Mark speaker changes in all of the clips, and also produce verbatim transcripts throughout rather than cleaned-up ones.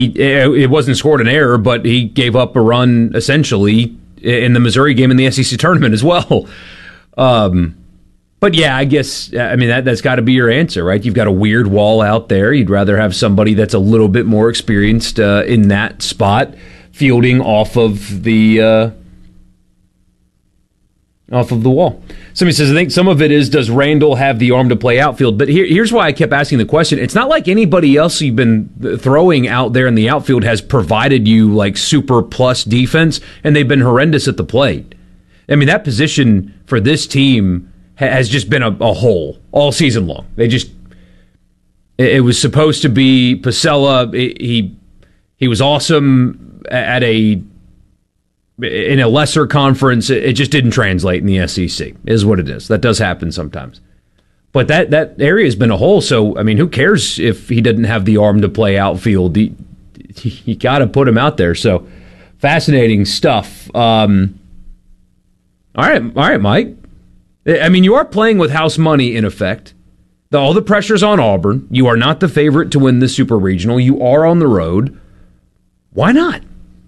Speaker 1: it wasn't scored an error, but he gave up a run essentially in the Missouri game in the S E C tournament as well. Um, but yeah, I guess, I mean, that, that's got to be your answer, right? You've got a weird wall out there. You'd rather have somebody that's a little bit more experienced uh, in that spot, fielding off of the uh, off of the wall. Somebody says, I think some of it is, does Randall have the arm to play outfield? But here, here's why I kept asking the question. It's not like anybody else you've been throwing out there in the outfield has provided you like super plus defense, and they've been horrendous at the plate. I mean, that position for this team ha- has just been a, a hole all season long. They just, it, it was supposed to be Pasella. It, he he was awesome at a in a lesser conference. It just didn't translate in the S E C, is what it is. That does happen sometimes. But that, that area has been a hole, so, I mean, who cares if he didn't have the arm to play outfield? You, you got to put him out there. So, fascinating stuff. Um, all right, all right, Mike. I mean, you are playing with house money, in effect. The, all the pressure's on Auburn. You are not the favorite to win the Super Regional. You are on the road. Why not?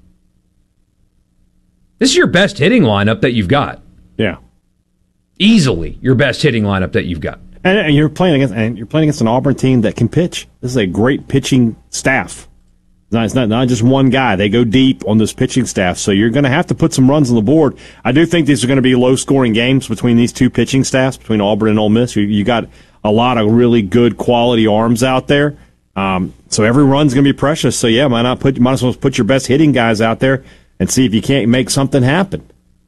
Speaker 1: This is your best hitting lineup that you've got.
Speaker 2: Yeah,
Speaker 1: easily your best hitting lineup that you've got.
Speaker 2: And, and you're playing against and you're playing against an Auburn team that can pitch. This is a great pitching staff. It's not, it's not, not just one guy. They go deep on this pitching staff, so you're going to have to put some runs on the board. I do think these are going to be low-scoring games between these two pitching staffs, between Auburn and Ole Miss. You, you got a lot of really good quality arms out there, um, so every run's going to be precious. So yeah, might not put might as well put your best hitting guys out there and see if you can't make something happen.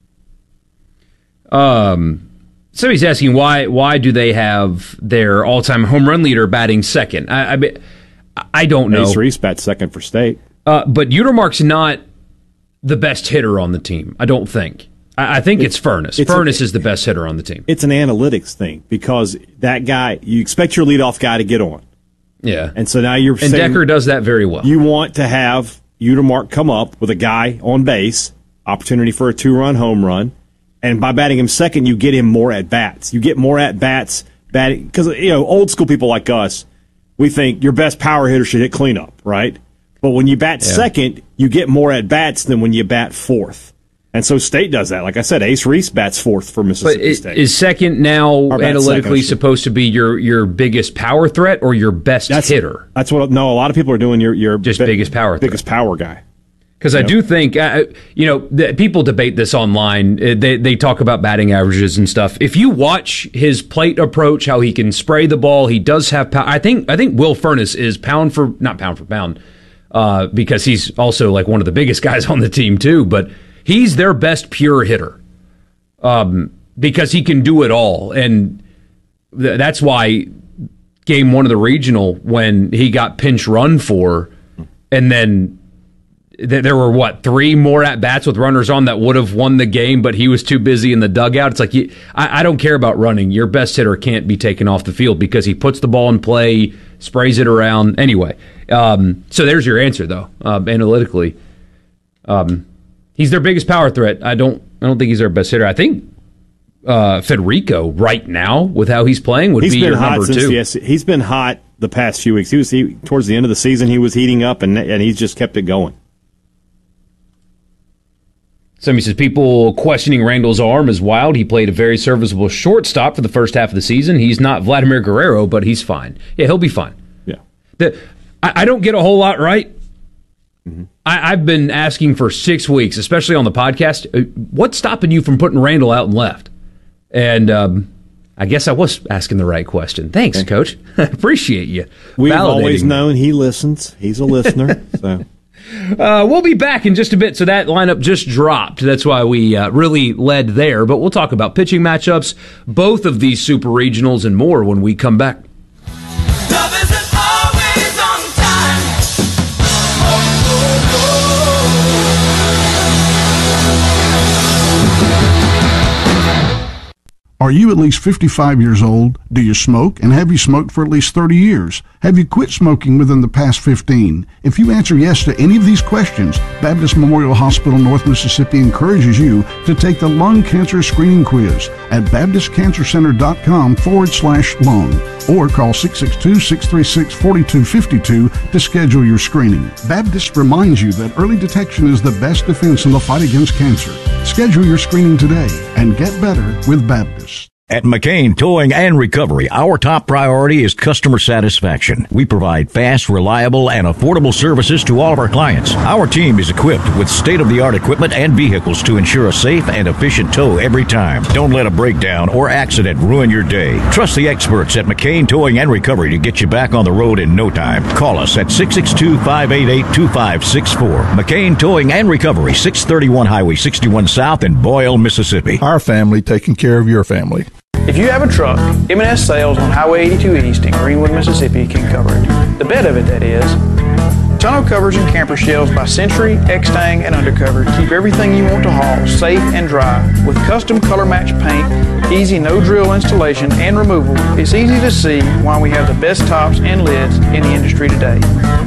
Speaker 1: Um, somebody's asking why why do they have their all-time home run leader batting second? I I, mean, I don't know.
Speaker 2: Ace Reese bats second for state.
Speaker 1: Uh, but Utermark's not the best hitter on the team, I don't think. I, I think it's, it's Furness. It's Furness a, is the best hitter on the team.
Speaker 2: It's an analytics thing because that guy, you expect your leadoff guy to get on.
Speaker 1: Yeah.
Speaker 2: And so now you're
Speaker 1: and
Speaker 2: saying
Speaker 1: Decker does that very well.
Speaker 2: You want to have Utermark come up with a guy on base, opportunity for a two-run home run, and by batting him second, you get him more at-bats. You get more at-bats batting because, you know, old-school people like us, we think your best power hitter should hit cleanup, right? But when you bat yeah. second, you get more at-bats than when you bat fourth. And so State does that. Like I said, Ace Reese bats fourth for Mississippi
Speaker 1: but is,
Speaker 2: State.
Speaker 1: Is second now analytically
Speaker 2: second,
Speaker 1: supposed to be your, your biggest power threat or your best
Speaker 2: that's,
Speaker 1: hitter?
Speaker 2: That's what. No, a lot of people are doing your your
Speaker 1: just
Speaker 2: bi-
Speaker 1: biggest power
Speaker 2: biggest
Speaker 1: threat.
Speaker 2: power guy.
Speaker 1: Because I know? do think, uh, you know, the, people debate this online. They they talk about batting averages and stuff. If you watch his plate approach, how he can spray the ball, he does have power. I think I think Will Furness is pound for not pound for pound, uh, because he's also like one of the biggest guys on the team too. But he's their best pure hitter, um, because he can do it all, and th- that's why game one of the regional when he got pinch run for, and then. There were, what, three more at-bats with runners on that would have won the game, but he was too busy in the dugout. It's like, you, I, I don't care about running. Your best hitter can't be taken off the field because he puts the ball in play, sprays it around. Anyway, um, so there's your answer, though, um, analytically. Um, he's their biggest power threat. I don't I don't think he's their best hitter. I think uh, Federico, right now, with how he's playing, would
Speaker 2: he's
Speaker 1: be
Speaker 2: been
Speaker 1: your
Speaker 2: hot
Speaker 1: number
Speaker 2: since
Speaker 1: two.
Speaker 2: The, he's been hot the past few weeks. He was he, towards the end of the season, he was heating up, and and he's just kept it going.
Speaker 1: Somebody says, people questioning Randall's arm is wild. He played a very serviceable shortstop for the first half of the season. He's not Vladimir Guerrero, but he's fine. Yeah, he'll be fine.
Speaker 2: Yeah.
Speaker 1: The, I, I don't get a whole lot right.
Speaker 2: Mm-hmm.
Speaker 1: I, I've been asking for six weeks, especially on the podcast, uh, what's stopping you from putting Randall out and left? And um, I guess I was asking the right question. Thanks, okay. Coach. I appreciate you.
Speaker 2: We've always known he listens. He's a listener, so...
Speaker 1: Uh, we'll be back in just a bit. So that lineup just dropped. That's why we uh, really led there. But we'll talk about pitching matchups, both of these super regionals, and more when we come back.
Speaker 3: Love isn't always on time.
Speaker 4: Are you at least fifty-five years old? Do you smoke? And have you smoked for at least thirty years? Have you quit smoking within the past fifteen? If you answer yes to any of these questions, Baptist Memorial Hospital North Mississippi encourages you to take the lung cancer screening quiz at baptistcancercenter.com forward slash lung or call six six two, six three six, four two five two to schedule your screening. Baptist reminds you that early detection is the best defense in the fight against cancer. Schedule your screening today and get better with Baptist.
Speaker 5: At McCain Towing and Recovery, our top priority is customer satisfaction. We provide fast, reliable, and affordable services to all of our clients. Our team is equipped with state-of-the-art equipment and vehicles to ensure a safe and efficient tow every time. Don't let a breakdown or accident ruin your day. Trust the experts at McCain Towing and Recovery to get you back on the road in no time. Call us at six six two, five eight eight, two five six four. McCain Towing and Recovery, six thirty-one Highway sixty-one South in Boyle, Mississippi.
Speaker 6: Our family taking care of your family.
Speaker 7: If you have a truck, M and S Sales on Highway eighty-two East in Greenwood, Mississippi can cover it. The bed of it, that is. Tonneau covers and camper shelves by Century, X-Tang, and Undercover keep everything you want to haul safe and dry. With custom color match paint, easy no-drill installation and removal, it's easy to see why we have the best tops and lids in the industry today.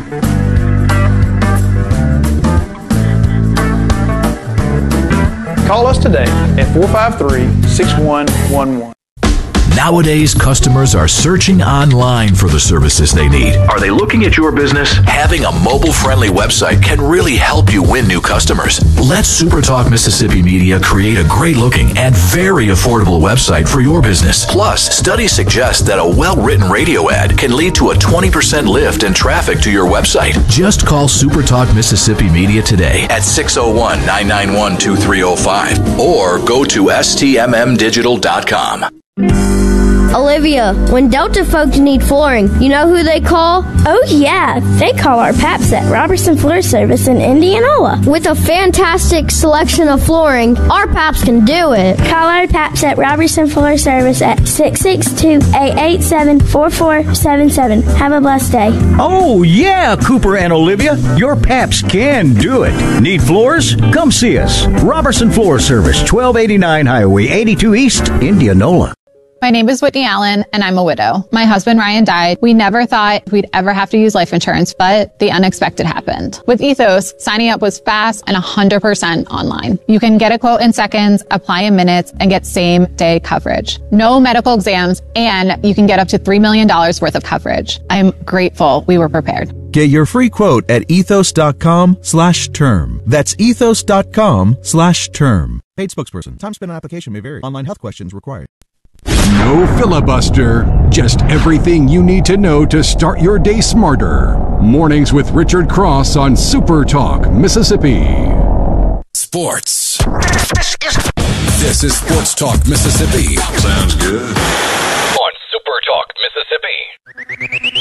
Speaker 7: Call us today at four five three, six one one one.
Speaker 8: Nowadays, customers are searching online for the services they need.
Speaker 9: Are they looking at your business?
Speaker 8: Having a mobile-friendly website can really help you win new customers. Let SuperTalk Mississippi Media create a great-looking and very affordable website for your business. Plus, studies suggest that a well-written radio ad can lead to a twenty percent lift in traffic to your website. Just call SuperTalk Mississippi Media today at six oh one, nine nine one, two three oh five or go to S T M M digital dot com.
Speaker 10: Olivia, when Delta folks need flooring, you know who they call?
Speaker 11: Oh, yeah. They call our Paps at Robertson Floor Service in Indianola.
Speaker 10: With a fantastic selection of flooring, our Paps can do it.
Speaker 11: Call our Paps at Robertson Floor Service at six six two, eight eight seven, four four seven seven. Have a blessed day.
Speaker 5: Oh, yeah, Cooper and Olivia. Your Paps can do it. Need floors? Come see us. Robertson Floor Service, twelve eighty-nine Highway eighty-two East, Indianola.
Speaker 12: My name is Whitney Allen, and I'm a widow. My husband, Ryan, died. We never thought we'd ever have to use life insurance, but the unexpected happened. With Ethos, signing up was fast and one hundred percent online. You can get a quote in seconds, apply in minutes, and get same-day coverage. No medical exams, and you can get up to three million dollars worth of coverage. I'm grateful we were prepared.
Speaker 13: Get your free quote at ethos.com slash term. That's ethos.com slash term. Paid spokesperson. Time spent on application may vary. Online health questions required.
Speaker 14: No filibuster, just everything you need to know to start your day smarter. Mornings with Richard Cross on Super Talk, Mississippi.
Speaker 8: Sports.
Speaker 15: This is Sports Talk, Mississippi.
Speaker 9: Sounds good.
Speaker 8: On Super Talk, Mississippi.